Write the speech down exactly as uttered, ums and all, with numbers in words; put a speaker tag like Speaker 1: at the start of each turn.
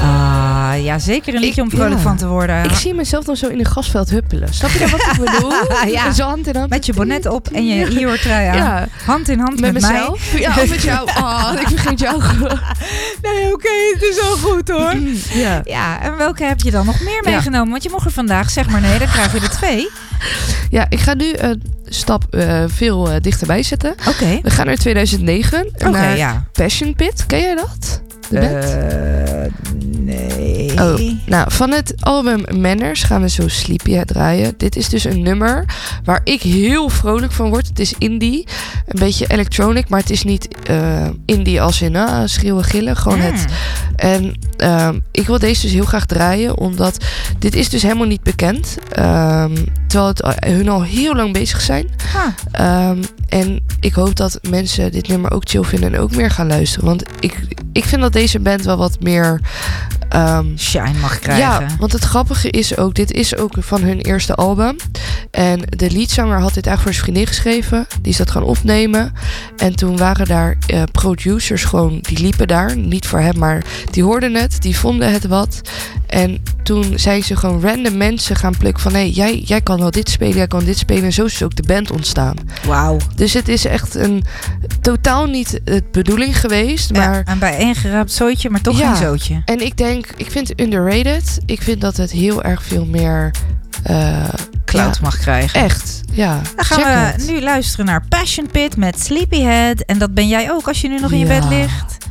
Speaker 1: Ah, ja, zeker een liedje
Speaker 2: Ik-
Speaker 1: om vrolijk
Speaker 2: ja.
Speaker 1: van te worden.
Speaker 2: Ik zie mezelf dan zo in een gasveld huppelen. Snap je dan wat ik bedoel?
Speaker 1: Ja.
Speaker 2: Zo hand in hand.
Speaker 1: Met je bonnet op en je Eeyore-trui aan.
Speaker 2: Ja.
Speaker 1: Hand in hand
Speaker 2: Met,
Speaker 1: met,
Speaker 2: mezelf.
Speaker 1: mij.
Speaker 2: Ja, of met jou. Oh, ik vergeet jou.
Speaker 1: Nee, oké, het is al goed hoor.
Speaker 2: Ja.
Speaker 1: Ja, en welke heb je dan nog meer
Speaker 2: Ja.
Speaker 1: meegenomen? Want je mocht er vandaag, zeg maar nee, dan krijg je er twee.
Speaker 2: ja, ik ga nu een stap uh, veel uh, dichterbij zetten.
Speaker 1: Oké.
Speaker 2: We gaan naar tweeduizend negen.
Speaker 1: Oké,
Speaker 2: naar
Speaker 1: ja.
Speaker 2: Passion Pit. Ken jij dat? De band?
Speaker 1: Uh, nee.
Speaker 2: Oh, nou, van het album Manners gaan we zo Sleepy draaien. Dit is dus een nummer waar ik heel vrolijk van word. Het is indie, een beetje electronic, maar het is niet uh, indie als in uh, schreeuwen, gillen. Gewoon
Speaker 1: Mm.
Speaker 2: het. En uh, ik wil deze dus heel graag draaien, omdat dit is dus helemaal niet bekend. Um, terwijl het, uh, hun al heel lang bezig zijn.
Speaker 1: Ah.
Speaker 2: Um, en ik hoop dat mensen dit nummer ook chill vinden en ook meer gaan luisteren. Want ik, ik vind dat deze band wel wat meer... Um,
Speaker 1: shine mag krijgen.
Speaker 2: Ja, want het grappige is ook, dit is ook van hun eerste album. En de leadzanger had dit eigenlijk voor zijn vriendin geschreven. Die is dat gaan opnemen. En toen waren daar uh, producers gewoon, die liepen daar. Niet voor hem, maar die hoorden het. Die vonden het wat. En toen zijn ze gewoon random mensen gaan plukken van... hé, hey, jij, jij kan wel dit spelen, jij kan dit spelen. En zo is ook de band ontstaan.
Speaker 1: Wauw.
Speaker 2: Dus het is echt een totaal niet de bedoeling geweest. Maar
Speaker 1: Ja, een bijeengeraapt zootje, maar toch
Speaker 2: Ja.
Speaker 1: geen zootje.
Speaker 2: En ik denk, ik vind het underrated. Ik vind dat het heel erg veel meer... Uh,
Speaker 1: Cloud
Speaker 2: ja,
Speaker 1: mag krijgen.
Speaker 2: Echt, ja.
Speaker 1: Dan gaan
Speaker 2: Check
Speaker 1: we
Speaker 2: het.
Speaker 1: nu luisteren naar Passion Pit met Sleepyhead. En dat ben jij ook als je nu nog in je
Speaker 2: Ja.
Speaker 1: bed ligt.